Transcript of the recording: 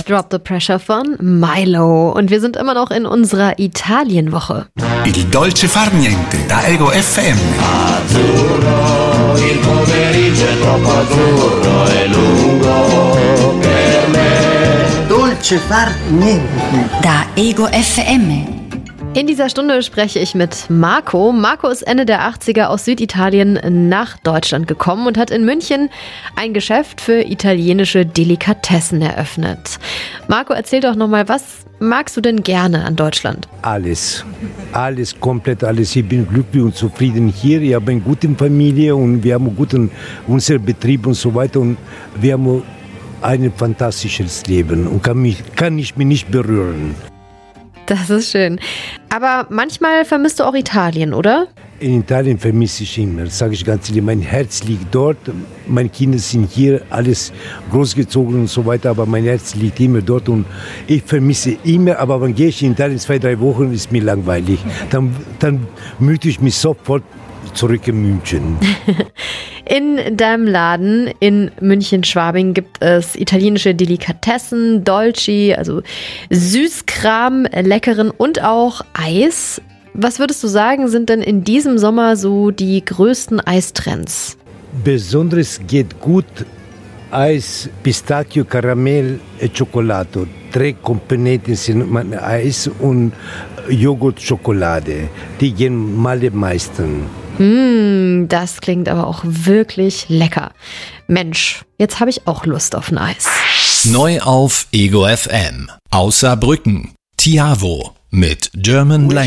Drop the Pressure von Milo. Und wir sind immer noch in unserer Italienwoche. Il dolce far niente da Ego FM. Azzurro, il pomeriggio è troppo azzurro e lungo per me. Dolce far niente da Ego FM. In dieser Stunde spreche ich mit Marco. Marco ist Ende der 80er aus Süditalien nach Deutschland gekommen und hat in München ein Geschäft für italienische Delikatessen eröffnet. Marco, erzähl doch nochmal, was magst du denn gerne an Deutschland? Alles, komplett alles. Ich bin glücklich und zufrieden hier. Ich habe eine gute Familie und wir haben unseren Betrieb und so weiter. Und wir haben ein fantastisches Leben und kann ich mich nicht berühren. Das ist schön. Aber manchmal vermisst du auch Italien, oder? In Italien vermisse ich immer, sage ich ganz ehrlich. Mein Herz liegt dort, meine Kinder sind hier, alles großgezogen und so weiter, aber mein Herz liegt immer dort und ich vermisse immer, aber wenn gehe ich in Italien 2-3 Wochen, ist mir langweilig. Dann möchte ich mich sofort zurück in München. In deinem Laden in München-Schwabing gibt es italienische Delikatessen, Dolci, also Süßkram, Leckeren und auch Eis. Was würdest du sagen, sind denn in diesem Sommer so die größten Eistrends? Besonders geht gut Eis, Pistacchio, Karamell e Cioccolato. 3 Komponenten sind Eis und Joghurt, Schokolade. Die gehen mal am meisten. Das klingt aber auch wirklich lecker. Mensch, jetzt habe ich auch Lust auf ein Eis. Neu auf Ego FM. Außer Brücken. Tiavo mit German Language.